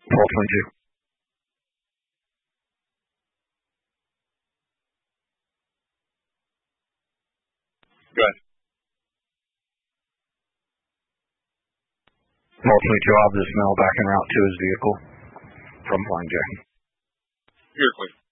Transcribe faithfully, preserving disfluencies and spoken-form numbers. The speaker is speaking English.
twelve twenty-two. Good. twelve twenty-two, officer Smell back en route to his vehicle from Flying J. You're clear.